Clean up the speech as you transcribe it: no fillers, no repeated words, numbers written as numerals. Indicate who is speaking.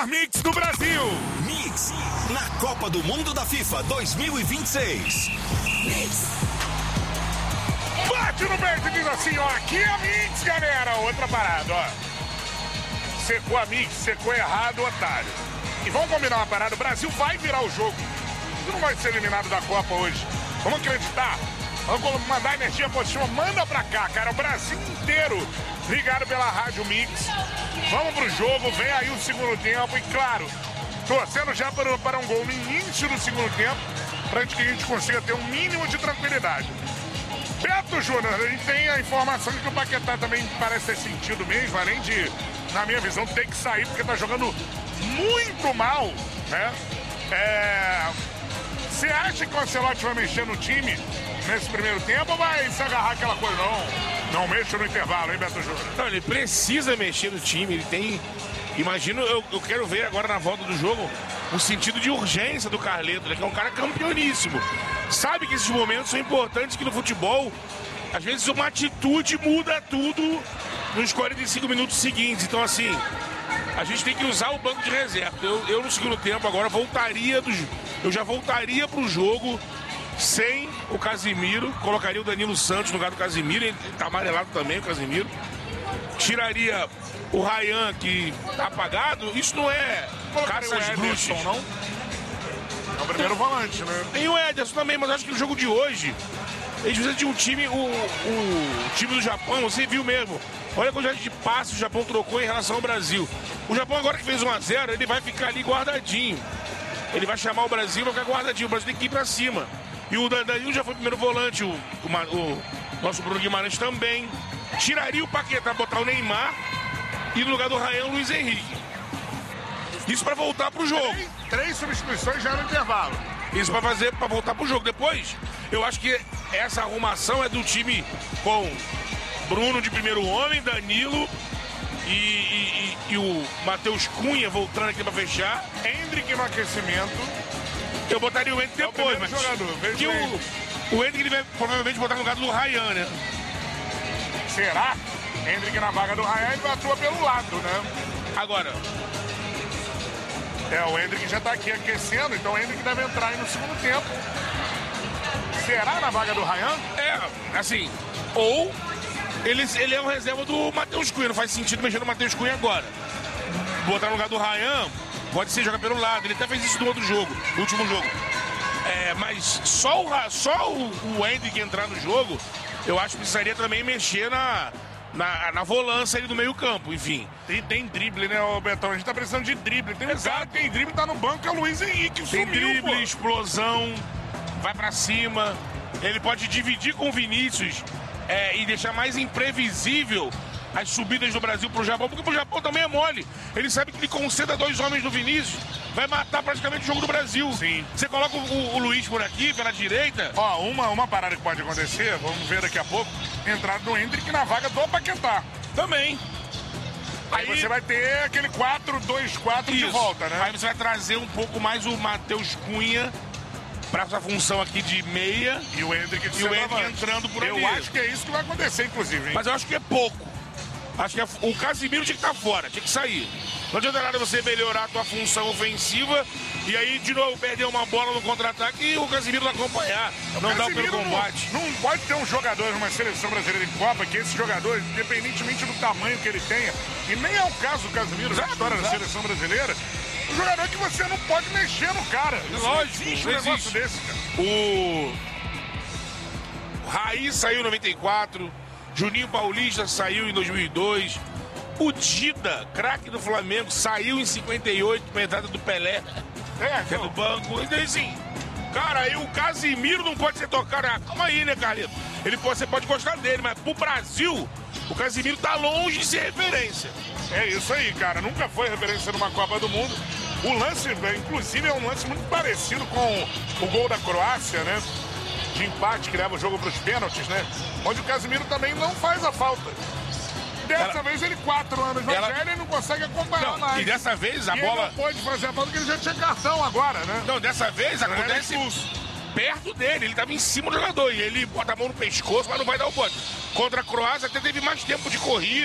Speaker 1: Mix do Brasil.
Speaker 2: Mix, na Copa do Mundo da FIFA 2026. Mix.
Speaker 1: Bate no peito e diz assim, ó, aqui é a Mix, galera. Outra parada, ó. Secou a Mix, secou errado, otário. E vamos combinar uma parada, o Brasil vai virar o jogo. Você não vai ser eliminado da Copa hoje. Vamos acreditar. Vamos mandar energia positiva, manda pra cá, cara. O Brasil inteiro ligado pela Rádio Mix. Vamos pro jogo, vem aí o segundo tempo. E claro, torcendo já para um gol no início do segundo tempo, para que a gente consiga ter um mínimo de tranquilidade. Beto Júnior, a gente tem a informação de que o Paquetá também parece ter sentido mesmo, além de, na minha visão, ter que sair, porque tá jogando muito mal, né? Você acha que o Ancelotti vai mexer no time nesse primeiro tempo ou vai se agarrar aquela coisa? Não mexa no intervalo, hein, Beto Júnior?
Speaker 3: Não, ele precisa mexer no time, ele tem... Imagino, eu quero ver agora na volta do jogo o sentido de urgência do Carleto, né, que é um cara campeoníssimo. Sabe que esses momentos são importantes, que no futebol, às vezes uma atitude muda tudo nos 45 minutos seguintes. Então, assim, a gente tem que usar o banco de reserva. Eu no segundo tempo agora eu já voltaria pro jogo sem o Casimiro, colocaria o Danilo Santos no lugar do Casimiro, ele tá amarelado também, o Casimiro. Tiraria o Ryan, que tá apagado. Isso não é caça às bruxas, não?
Speaker 1: É o primeiro volante, né?
Speaker 3: Tem o Ederson também, mas acho que no jogo de hoje eles precisam de um time, o time do Japão, você viu mesmo. Olha a quantidade de passes o Japão trocou em relação ao Brasil. O Japão agora que fez 1-0, ele vai ficar ali guardadinho. Ele vai chamar o Brasil, vai ficar guardadinho. O Brasil tem que ir pra cima. E o Danilo já foi primeiro volante, o nosso Bruno Guimarães também. Tiraria o Paquetá, botar o Neymar e no lugar do Ryan, o Luiz Henrique. Isso pra voltar pro jogo.
Speaker 1: Três substituições já no intervalo.
Speaker 3: Isso pra voltar pro jogo. Depois, eu acho que essa arrumação é do time com Bruno de primeiro homem, Danilo e o Matheus Cunha voltando aqui pra fechar.
Speaker 1: Hendrick no aquecimento.
Speaker 3: Eu botaria o Hendrick depois, mas que o Hendrick ele vai provavelmente botar no lugar do Ryan, né?
Speaker 1: Será? Hendrick na vaga do Ryan, ele atua pelo lado, né?
Speaker 3: Agora...
Speaker 1: o Hendrick já tá aqui aquecendo, então o Hendrick deve entrar aí no segundo tempo. Será na vaga do Ryan?
Speaker 3: Assim, ou ele é um reserva do Matheus Cunha, não faz sentido mexer no Matheus Cunha agora. Botar no lugar do Ryan, pode ser jogar pelo lado, ele até fez isso no outro jogo, no último jogo. Mas só o Hendrick entrar no jogo, eu acho que precisaria também mexer na volância ali do meio campo, enfim.
Speaker 1: Tem drible, né, Betão? A gente tá precisando de drible. Tem um cara que tem drible, tá no banco, é o Luiz Henrique.
Speaker 3: Tem drible, explosão, vai pra cima. Ele pode dividir com o Vinícius e deixar mais imprevisível as subidas do Brasil pro Japão, porque pro Japão também é mole. Ele sabe que ele conceda 2 homens do Vinícius, vai matar praticamente o jogo do Brasil.
Speaker 1: Sim.
Speaker 3: Você coloca o Luiz por aqui, pela direita.
Speaker 1: Ó, uma parada que pode acontecer, vamos ver daqui a pouco, entrada do Hendrick na vaga do Paquetá.
Speaker 3: Também.
Speaker 1: Aí você vai ter aquele 4-2-4 de volta, né?
Speaker 3: Aí você vai trazer um pouco mais o Matheus Cunha pra essa função aqui de meia.
Speaker 1: E o Hendrick
Speaker 3: entrando por ali.
Speaker 1: Eu acho que é isso que vai acontecer, inclusive, hein?
Speaker 3: Mas eu acho que é pouco. Acho que o Casimiro tinha que estar fora, tinha que sair. Não adianta nada você melhorar a tua função ofensiva e aí de novo perder uma bola no contra-ataque e o Casimiro não acompanhar. Não dá pelo combate.
Speaker 1: Não pode ter um jogador numa seleção brasileira em Copa que esse jogador, independentemente do tamanho que ele tenha, e nem é o caso do Casimiro na história da seleção brasileira, um jogador que você não pode mexer no cara.
Speaker 3: Lógico,
Speaker 1: não existe um negócio desse, cara.
Speaker 3: O Raí saiu em 94. Juninho Paulista saiu em 2002. O Dida, craque do Flamengo, saiu em 58 com a entrada do Pelé, que é do banco. Então, assim, cara, aí o Casimiro não pode ser tocado. Calma aí, né, Carlito? Você pode gostar dele, mas pro Brasil, o Casimiro tá longe de ser referência.
Speaker 1: É isso aí, cara. Nunca foi referência numa Copa do Mundo. O lance, inclusive, é um lance muito parecido com o gol da Croácia, né? De empate que leva o jogo para os pênaltis, né? Onde o Casimiro também não faz a falta. Dessa vez ele 4 anos mais velho e não consegue acompanhar mais.
Speaker 3: E dessa vez a bola...
Speaker 1: Ele não pode fazer a falta porque ele já tinha cartão agora, né?
Speaker 3: Não, dessa vez acontece perto dele. Ele estava em cima do jogador e ele bota a mão no pescoço, mas não vai dar o bote. Contra a Croácia até teve mais tempo de corrida.